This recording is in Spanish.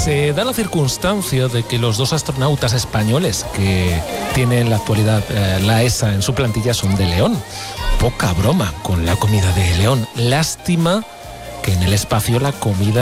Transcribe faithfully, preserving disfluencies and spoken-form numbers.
Se da la circunstancia de que los dos astronautas españoles que tiene en la actualidad eh, la E S A en su plantilla son de León. Poca broma con la comida de León. Lástima que en el espacio la comida